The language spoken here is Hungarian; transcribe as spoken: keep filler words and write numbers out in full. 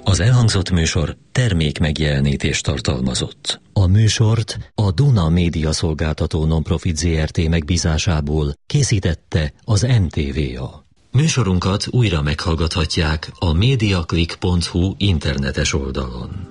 Az elhangzott műsor termék megjelenítést tartalmazott. A műsort a Duna Média Szolgáltató Nonprofit zé er té megbízásából készítette az em té vé á. Műsorunkat újra meghallgathatják a mediaclick pont hu internetes oldalon.